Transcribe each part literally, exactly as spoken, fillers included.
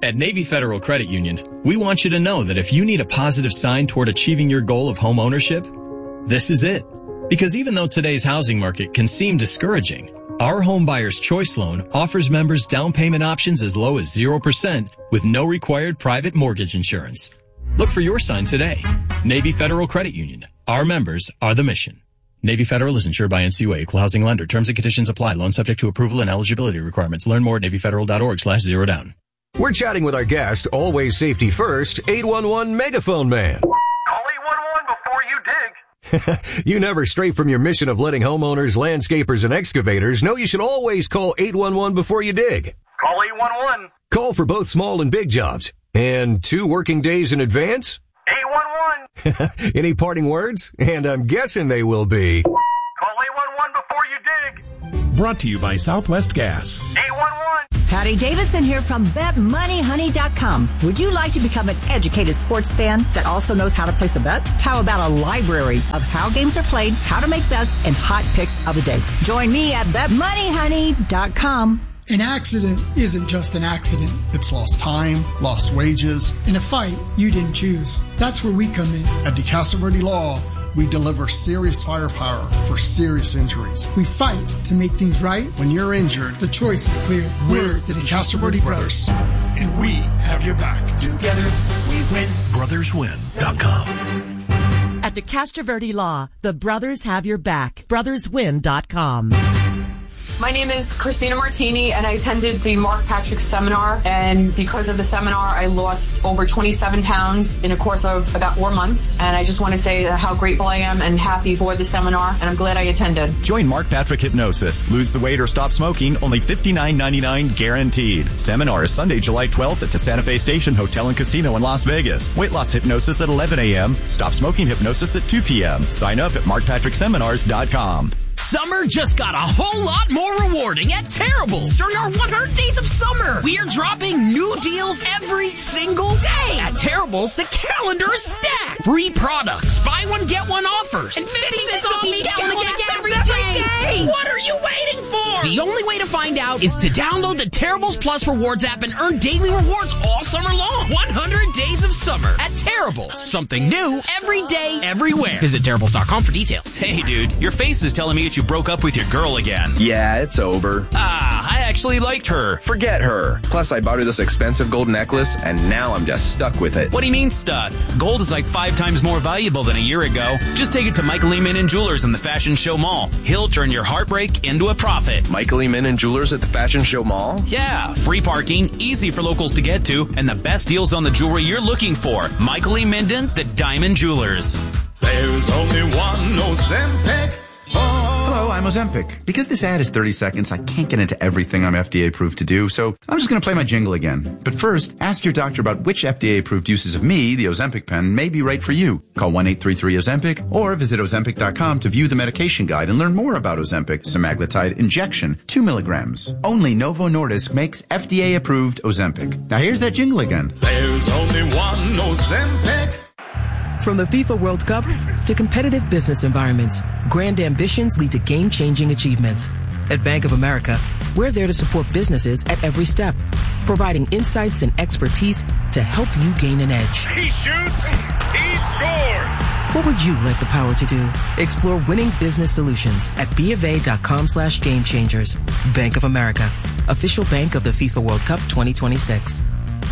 At Navy Federal Credit Union, we want you to know that if you need a positive sign toward achieving your goal of home ownership, this is it. Because even though today's housing market can seem discouraging, our Home Buyer's Choice Loan offers members down payment options as low as zero percent with no required private mortgage insurance. Look for your sign today. Navy Federal Credit Union. Our members are the mission. Navy Federal is insured by N C U A, Equal Housing Lender. Terms and conditions apply. Loan subject to approval and eligibility requirements. Learn more at NavyFederal.org slash zero down. We're chatting with our guest, always safety first, eight one one Megaphone Man. Call eight one one before you dig. You never stray from your mission of letting homeowners, landscapers, and excavators know you should always call eight one one before you dig. Call eight one one. Call for both small and big jobs. And two working days in advance? eight one one. Any parting words? And I'm guessing they will be. Call eight one one before you dig. Brought to you by Southwest Gas. eight one one. Patty Davidson here from bet money honey dot com. Would you like to become an educated sports fan that also knows how to place a bet? How about a library of how games are played, how to make bets, and hot picks of the day? Join me at bet money honey dot com. An accident isn't just an accident. It's lost time, lost wages, and a fight you didn't choose. That's where we come in. At DeCastro Verde Law, we deliver serious firepower for serious injuries. We fight to make things right. When you're injured, the choice is clear. We're the DeCastro Verde Brothers, and we have your back. Together, we win. brothers win dot com. At DeCastro Verde Law, the brothers have your back. brothers win dot com. My name is Christina Martini, and I attended the Mark Patrick seminar, and because of the seminar, I lost over twenty-seven pounds in a course of about four months, and I just want to say how grateful I am and happy for the seminar, and I'm glad I attended. Join Mark Patrick Hypnosis. Lose the weight or stop smoking, only fifty-nine ninety-nine guaranteed. Seminar is Sunday, July twelfth at the Santa Fe Station Hotel and Casino in Las Vegas. Weight loss hypnosis at eleven a.m. Stop smoking hypnosis at two p.m. Sign up at mark patrick seminars dot com. Summer just got a whole lot more rewarding at Terrible's. During our one hundred days of summer, we are dropping new deals every single day. At Terrible's, the calendar is stacked. Free products, buy one, get one offers, and fifty cents off each gallon of gas every day. What are you waiting for? The only way to find out is to download the Terrible's Plus Rewards app and earn daily rewards all summer long. one hundred days of summer at Terrible's. Something new every day, everywhere. Visit Terrible's dot com for details. Hey, dude, your face is telling me that you broke up with your girl again. Yeah, it's over. Ah, I actually liked her. Forget her. Plus, I bought her this expensive gold necklace, and now I'm just stuck with it. What do you mean stuck? Gold is like five times more valuable than a year ago. Just take it to Michael E. Minnan Jewelers in the Fashion Show Mall. He'll turn your heartbreak into a profit. Michael E. Minnan Jewelers at the Fashion Show Mall? Yeah, free parking, easy for locals to get to, and the best deals on the jewelry you're looking for. Michael E. Minden, the Diamond Jewelers. There's only one Ozempic. Hello, I'm Ozempic. Because this ad is thirty seconds, I can't get into everything I'm F D A approved to do, so I'm just going to play my jingle again. But first, ask your doctor about which F D A approved uses of me, the Ozempic pen, may be right for you. Call one eight three three Ozempic or visit ozempic dot com to view the medication guide and learn more about Ozempic semaglutide injection, two milligrams. Only Novo Nordisk makes F D A approved Ozempic. Now here's that jingle again. There's only one Ozempic. From the FIFA World Cup to competitive business environments, grand ambitions lead to game-changing achievements. At Bank of America, we're there to support businesses at every step, providing insights and expertise to help you gain an edge. He shoots, he scores. What would you like the power to do? Explore winning business solutions at B of A dot com slash game changers. Bank of America, official bank of the FIFA World Cup twenty twenty-six.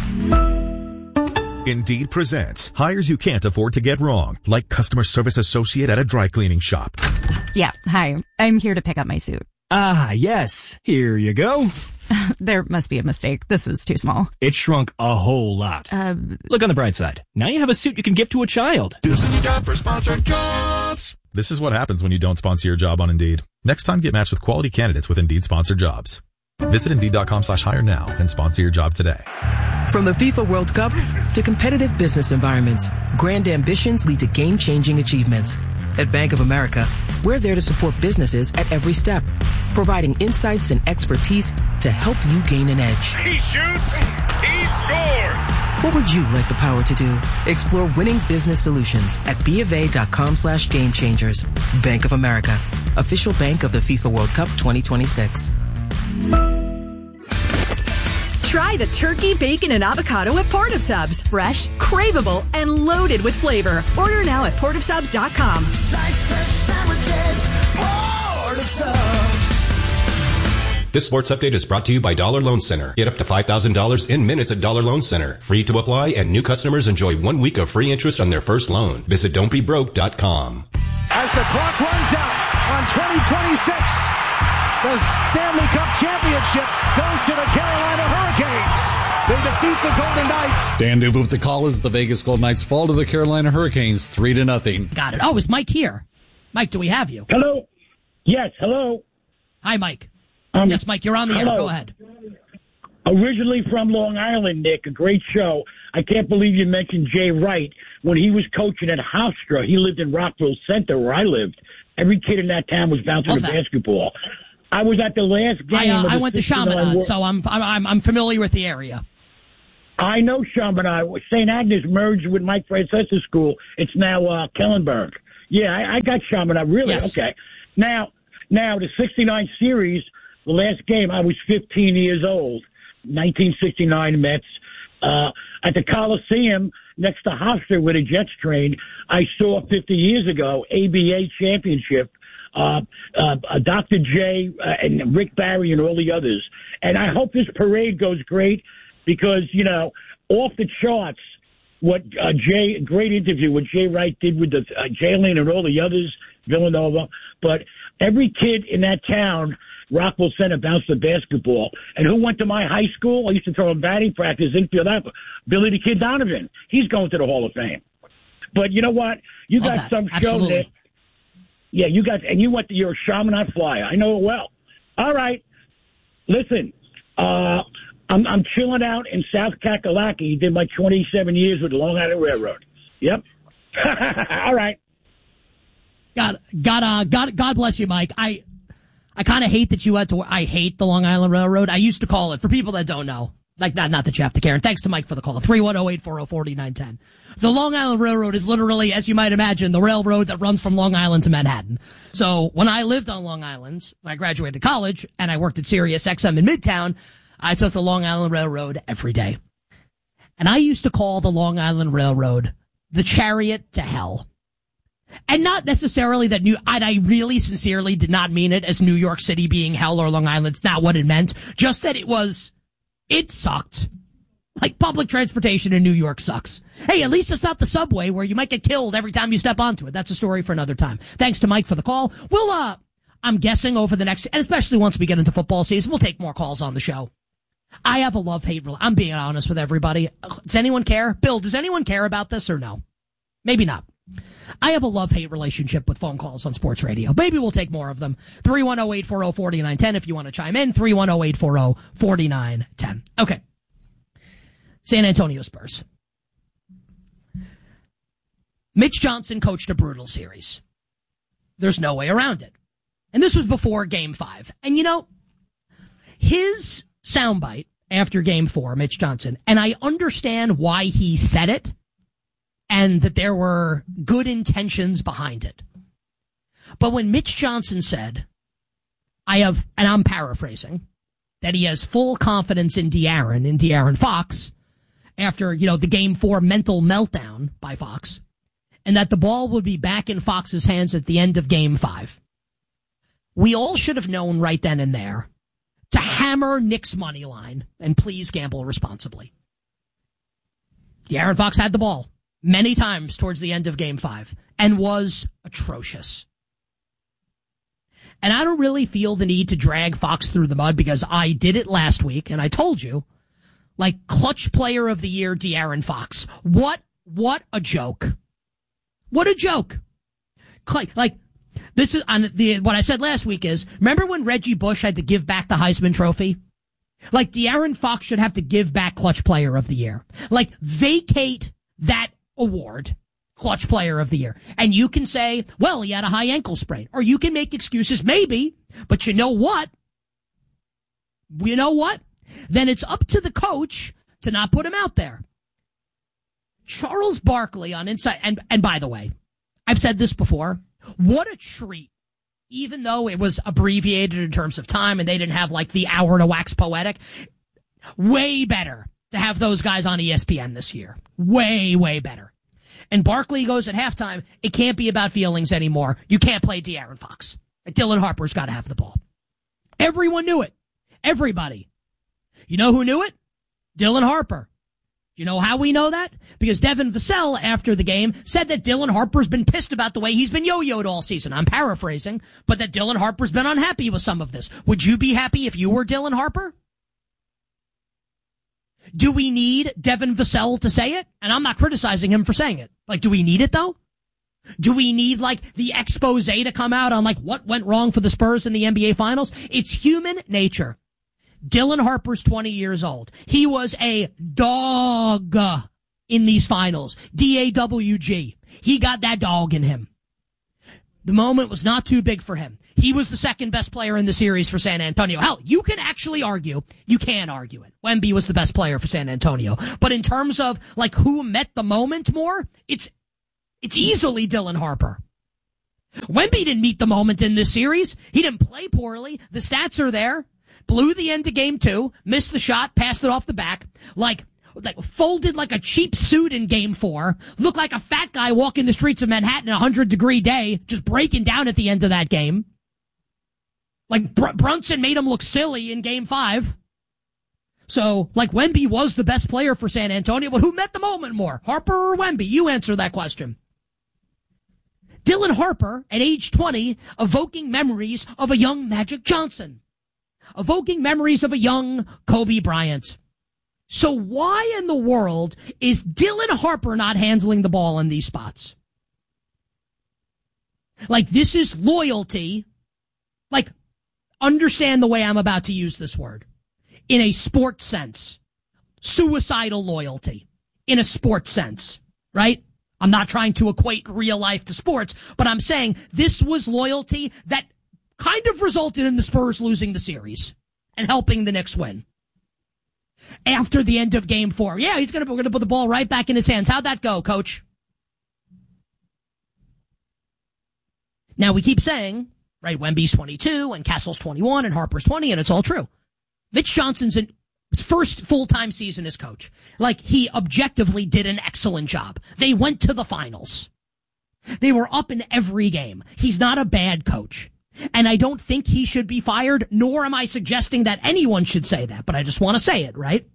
Indeed presents hires you can't afford to get wrong, like customer service associate at a dry cleaning shop. Yeah, hi. I'm here to pick up my suit. Ah, yes. Here you go. There must be a mistake. This is too small. It shrunk a whole lot. Uh, Look on the bright side. Now you have a suit you can give to a child. This is a job for sponsored jobs. This is what happens when you don't sponsor your job on Indeed. Next time, get matched with quality candidates with Indeed sponsored jobs. Visit Indeed dot com slash hire now and sponsor your job today. From the FIFA World Cup to competitive business environments, grand ambitions lead to game-changing achievements. At Bank of America, we're there to support businesses at every step, providing insights and expertise to help you gain an edge. He shoots, he scores. What would you like the power to do? Explore winning business solutions at B of A dot com slash game changers. Bank of America, official bank of the FIFA World Cup twenty twenty-six. Try the turkey, bacon, and avocado at Port of Subs. Fresh, craveable, and loaded with flavor. Order now at port of subs dot com. Slice fresh sandwiches, Port of Subs. This sports update is brought to you by Dollar Loan Center. Get up to five thousand dollars in minutes at Dollar Loan Center. Free to apply, and new customers enjoy one week of free interest on their first loan. Visit don't be broke dot com. As the clock runs out on twenty twenty-six, the Stanley Cup championship goes to the Carolina Hurricanes. They defeat the Golden Knights. Dan Duva with the call as the Vegas Golden Knights fall to the Carolina Hurricanes three to nothing. Got it. Oh, is Mike here? Mike, do we have you? Hello. Yes, hello. Hi, Mike. Um, yes, Mike, you're on the hello. air. Go ahead. Originally from Long Island, Nick, a great show. I can't believe you mentioned Jay Wright. When he was coaching at Hofstra, he lived in Rockville Center, where I lived. Every kid in that town was bouncing Love a that. basketball. I was at the last game. I, uh, of the I went to sixty-nine Chaminade, World- so I'm, I'm I'm familiar with the area. I know Chaminade. Saint Agnes merged with Mike Francesa's school. It's now uh, Kellenberg. Yeah, I, I got Chaminade. Really? Yes. Okay. Now, now the sixty-nine series, the last game, I was fifteen years old. nineteen sixty-nine Mets. Uh, at the Coliseum next to Hofstra where the Jets trained, I saw fifty years ago A B A championship. Uh, uh, uh, Doctor J uh, and Rick Barry and all the others. And I hope this parade goes great because, you know, off the charts, what uh, Jay, great interview, what Jay Wright did with the uh, Jalen and all the others, Villanova. But every kid in that town, Rockville Center, bounced the basketball. And who went to my high school? I used to throw in batting practice, infield out. Billy the Kid Donovan. He's going to the Hall of Fame. But you know what? You Love got that. some show Absolutely. that. Yeah, you got, and you went to, you're a Chaminade Flyer. I know it well. All right. Listen, uh, I'm, I'm chilling out in South Kakalaki. Did my twenty-seven years with the Long Island Railroad. Yep. All right. God, God, uh, God, God bless you, Mike. I, I kind of hate that you had to. I hate the Long Island Railroad. I used to call it, for people that don't know, like not not that you have to care. And thanks to Mike for the call. three one zero, eight four zero, four nine one zero. The Long Island Railroad is literally, as you might imagine, the railroad that runs from Long Island to Manhattan. So when I lived on Long Island, when I graduated college and I worked at Sirius X M in Midtown, I took the Long Island Railroad every day. And I used to call the Long Island Railroad the chariot to hell. And not necessarily that New, I, I really sincerely did not mean it as New York City being hell or Long Island. It's not what it meant. Just that it was, it sucked. Like public transportation in New York sucks. Hey, at least it's not the subway where you might get killed every time you step onto it. That's a story for another time. Thanks to Mike for the call. We'll, uh, I'm guessing over the next, and especially once we get into football season, we'll take more calls on the show. I have a love-hate, I'm being honest with everybody. Does anyone care? Bill, does anyone care about this or no? Maybe not. I have a love-hate relationship with phone calls on sports radio. Maybe we'll take more of them. three one zero, eight four zero, four nine one zero if you want to chime in. three one zero, eight four zero, four nine one zero. Okay. San Antonio Spurs. Mitch Johnson coached a brutal series. There's no way around it. And this was before game five. And you know, his soundbite after game four, Mitch Johnson, and I understand why he said it and that there were good intentions behind it. But when Mitch Johnson said, I have, and I'm paraphrasing, that he has full confidence in De'Aaron, in De'Aaron Fox, after, you know, the game four mental meltdown by Fox, and that the ball would be back in Fox's hands at the end of game five. We all should have known right then and there to hammer Knicks money line and please gamble responsibly. De'Aaron Fox had the ball many times towards the end of game five and was atrocious. And I don't really feel the need to drag Fox through the mud because I did it last week and I told you, like, clutch player of the year, De'Aaron Fox. What, what a joke. What a joke. Like, this is on the, what I said last week is, remember when Reggie Bush had to give back the Heisman Trophy? Like, De'Aaron Fox should have to give back clutch player of the year. Like, vacate that award, clutch player of the year. And you can say, well, he had a high ankle sprain. Or you can make excuses, maybe, but you know what? You know what? Then it's up to the coach to not put him out there. Charles Barkley on Inside, and, and by the way, I've said this before, what a treat, even though it was abbreviated in terms of time and they didn't have like the hour to wax poetic. Way better to have those guys on E S P N this year. Way, way better. And Barkley goes at halftime, it can't be about feelings anymore. You can't play De'Aaron Fox. Dylan Harper's got to have the ball. Everyone knew it. Everybody. You know who knew it? Dylan Harper. You know how we know that? Because Devin Vassell, after the game, said that Dylan Harper's been pissed about the way he's been yo-yoed all season. I'm paraphrasing, but that Dylan Harper's been unhappy with some of this. Would you be happy if you were Dylan Harper? Do we need Devin Vassell to say it? And I'm not criticizing him for saying it. Like, do we need it, though? Do we need, like, the expose to come out on, like, what went wrong for the Spurs in the N B A Finals? It's human nature. Dylan Harper's twenty years old. He was a dog in these finals. D A W G. He got that dog in him. The moment was not too big for him. He was the second best player in the series for San Antonio. Hell, you can actually argue, you can argue it. Wemby was the best player for San Antonio. But in terms of, like, who met the moment more, it's it's easily Dylan Harper. Wemby didn't meet the moment in this series. He didn't play poorly. The stats are there. Blew the end of game two, missed the shot, passed it off the back, like, like folded like a cheap suit in game four, looked like a fat guy walking the streets of Manhattan in a hundred degree day, just breaking down at the end of that game. Like, Br- Brunson made him look silly in game five. So, like, Wemby was the best player for San Antonio, but who met the moment more? Harper or Wemby? You answer that question. Dylan Harper, at age twenty, evoking memories of a young Magic Johnson. Evoking memories of a young Kobe Bryant. So why in the world is Dylan Harper not handling the ball in these spots? Like, this is loyalty. Like, understand the way I'm about to use this word. In a sports sense. Suicidal loyalty. In a sports sense. Right? I'm not trying to equate real life to sports, but I'm saying this was loyalty that kind of resulted in the Spurs losing the series and helping the Knicks win. After the end of game four. Yeah, he's going to, we're going to put the ball right back in his hands. How'd that go, coach? Now we keep saying, right, Wemby's twenty-two and Castle's twenty-one and Harper's twenty, and it's all true. Mitch Johnson's in his first full-time season as coach. Like, he objectively did an excellent job. They went to the finals. They were up in every game. He's not a bad coach. And I don't think he should be fired, nor am I suggesting that anyone should say that, but I just want to say it, right?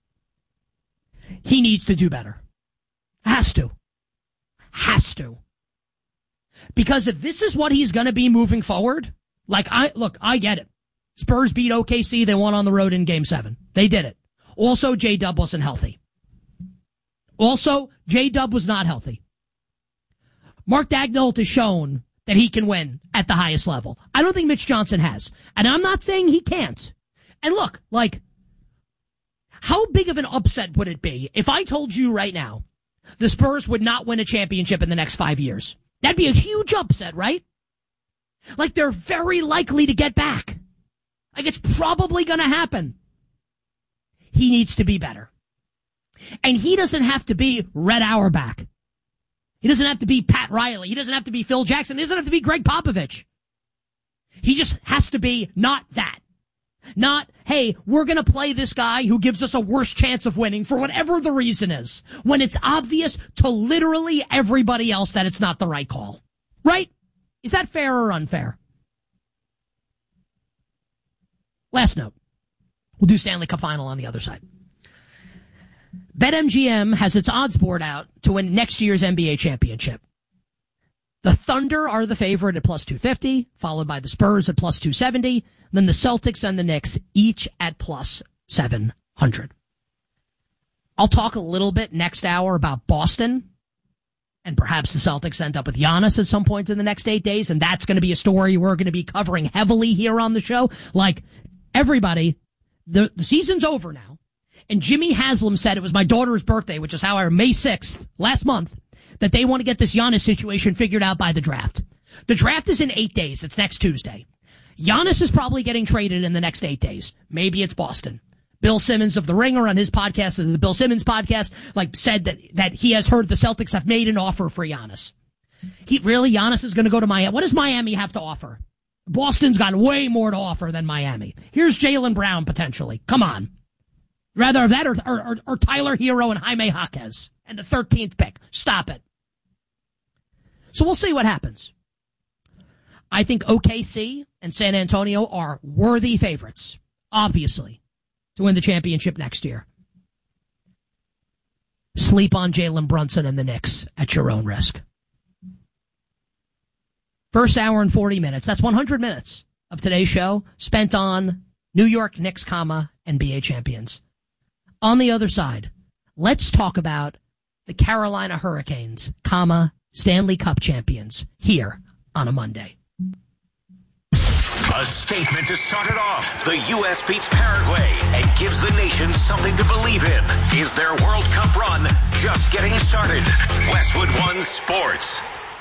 He needs to do better. Has to. Has to. Because if this is what he's going to be moving forward, like, I, look, I get it. Spurs beat O K C, they won on the road in game seven. They did it. Also, J-Dub wasn't healthy. Also, J-Dub was not healthy. Mark Daigneault has shown that he can win at the highest level. I don't think Mitch Johnson has. And I'm not saying he can't. And look, like, how big of an upset would it be if I told you right now the Spurs would not win a championship in the next five years? That'd be a huge upset, right? Like, they're very likely to get back. Like, it's probably going to happen. He needs to be better. And he doesn't have to be Red Auerbach. He doesn't have to be Pat Riley. He doesn't have to be Phil Jackson. He doesn't have to be Greg Popovich. He just has to be not that. Not, hey, we're going to play this guy who gives us a worse chance of winning for whatever the reason is, when it's obvious to literally everybody else that it's not the right call. Right? Is that fair or unfair? Last note. We'll do Stanley Cup Final on the other side. BetMGM has its odds board out to win next year's N B A championship. The Thunder are the favorite at plus two fifty, followed by the Spurs at plus two seventy, then the Celtics and the Knicks each at plus seven hundred. I'll talk a little bit next hour about Boston, and perhaps the Celtics end up with Giannis at some point in the next eight days, and that's going to be a story we're going to be covering heavily here on the show. Like, everybody, the, the season's over now. And Jimmy Haslam said it was my daughter's birthday, which is how I, May sixth, last month, that they want to get this Giannis situation figured out by the draft. The draft is in eight days. It's next Tuesday. Giannis is probably getting traded in the next eight days. Maybe it's Boston. Bill Simmons of The Ringer on his podcast, the Bill Simmons podcast, like, said that, that he has heard the Celtics have made an offer for Giannis. He, really, Giannis is going to go to Miami? What does Miami have to offer? Boston's got way more to offer than Miami. Here's Jaylen Brown, potentially. Come on. Rather have that or, or, or Tyler Hero and Jaime Jaquez and the thirteenth pick. Stop it. So we'll see what happens. I think O K C and San Antonio are worthy favorites, obviously, to win the championship next year. Sleep on Jalen Brunson and the Knicks at your own risk. First hour and forty minutes. That's one hundred minutes of today's show spent on New York Knicks, comma, N B A champions. On the other side, let's talk about the Carolina Hurricanes, comma, Stanley Cup champions here on a Monday. A statement to start it off. The U S beats Paraguay and gives the nation something to believe in. Is their World Cup run just getting started? Westwood One Sports.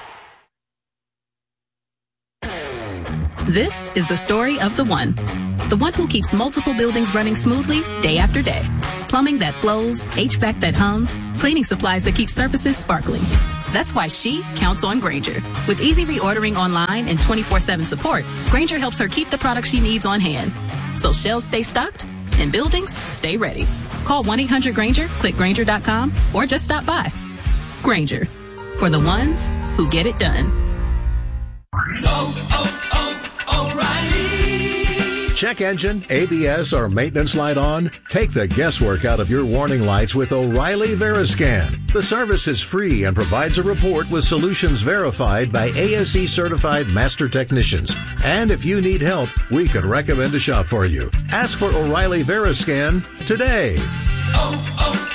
This is the story of the one. The one who keeps multiple buildings running smoothly day after day. Plumbing that flows, H V A C that hums, cleaning supplies that keep surfaces sparkling. That's why she counts on Grainger. With easy reordering online and twenty-four seven support, Grainger helps her keep the products she needs on hand. So shelves stay stocked and buildings stay ready. Call one eight hundred Grainger, click Grainger dot com, or just stop by. Grainger, for the ones who get it done. Oh, oh, oh, O'Reilly. Check engine, A B S, or maintenance light on? Take the guesswork out of your warning lights with O'Reilly Veriscan. The service is free and provides a report with solutions verified by A S E certified master technicians. And if you need help, we could recommend a shop for you. Ask for O'Reilly Veriscan today. Oh,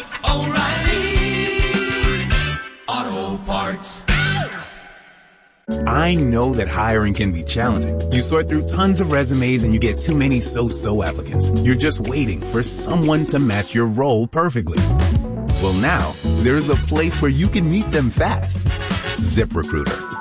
oh, oh, O'Reilly Auto Parts. I know that hiring can be challenging. You sort through tons of resumes and you get too many so-so applicants. You're just waiting for someone to match your role perfectly. Well, now, there's a place where you can meet them fast. ZipRecruiter.